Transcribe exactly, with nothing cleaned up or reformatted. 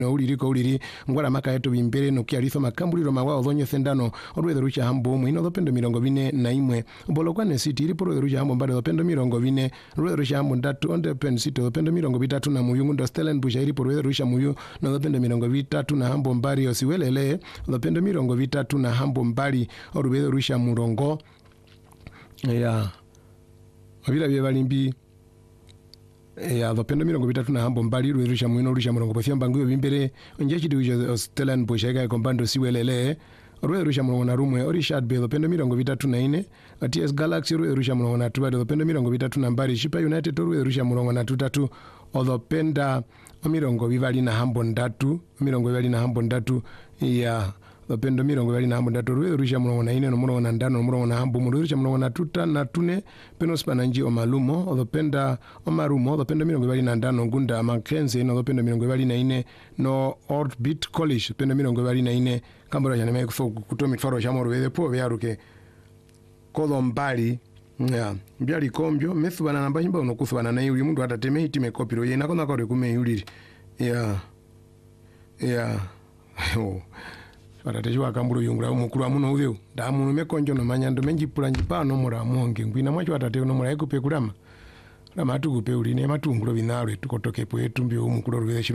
no uliri ko uliri ngwara maka yetu bimbere no kialitho makambuliro mawa dhonyo sendano orwethe rucha hambo mwino dhopendo mirongo vine na imwe bolokwane city ilipo orwethe rucha hambo mbade dhopendo mirongo vine orwethe rucha hambo ndatu onde pen city dhopendo mirongo vitatu na muyu ngundo Stellenbosch ilipo orwethe rucha muyu na dhopendo mirongo vitatu na hambo mbari osiwelele dhopendo mirongo vitatu na hambo mbali orwethe rucha murongo ya abira bye balimbi ya dhopendo mirongo vitatu na hambo mbali ruirusha mwino rusha murongo pothia mbangu bimbere onje chidiwisha Stellenbosch ega kombando siwelele ruirusha murongo na rumwe orishad be dhopendo mirongo vitatu na ine T S Galaxy ruirusha murongo na tuba dhopendo mirongo vitatu na mbali Shipa United ruirusha murongo na tutatu odhopenda mirongo vivali na hambo ndatu mirongo vivali na hambo ndatu ya dhopendo mirongo vivali na hambo ndatu ruirusha murongo na ine no murongo na ndano no murongo na hambo ruirusha murongo na tuta na tune penospa na nji omalumo odhopenda omarumo odhopendo mirongo vivali na ndano ngunda Mackenzie no odhopendo mirongo vivali na ine no Orbit College odhopendo mirongo vivali na ine kambora jane mai kutomi kufaro shamoro vede po vyaruke kodho mbali ya mbyali kombyo methubana namba himba unokuthubana na yuli mundu atateme hitime kopiro yena kona kore kume yuli ya ya oh atatejwa kamburu yungura umukuru amuno udeu ndamu mekonjo no manyando menjipula njipano mura monge ngwina mwacho atate no mura ekupe kulama rama tukupe uli ne matungulo binarwe tukotoke po etumbi umukuru rweze